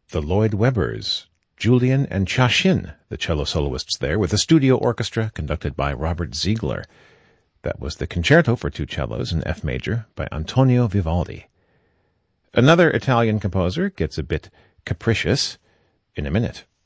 the Lloyd Webbers, Julian and Chashin, the cello soloists there, with a studio orchestra conducted by Robert Ziegler. That was the Concerto for Two Cellos in F major by Antonio Vivaldi. Another Italian composer gets a bit capricious in a minute.